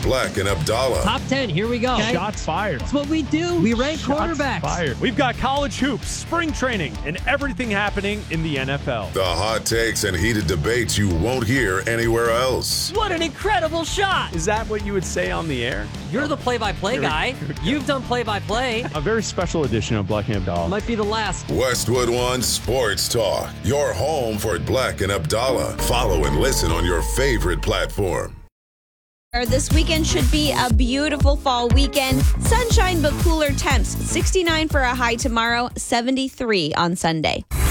Black and Abdallah. Top 10, here we go. Okay. Shots fired. That's what we do. We rank quarterbacks. Fired. We've got college hoops, spring training, and everything happening in the NFL. The hot takes and heated debates you won't hear anywhere else. What an incredible shot. Is that what you would say on the air? You're the play-by-play guy. You've done play-by-play. A very special edition of Black and Abdallah. Might be the last. Westwood One Sports Talk, your home for Black and Abdallah. Follow and listen on your favorite platform. This weekend should be a beautiful fall weekend. Sunshine but cooler temps. 69 for a high tomorrow, 73 on Sunday.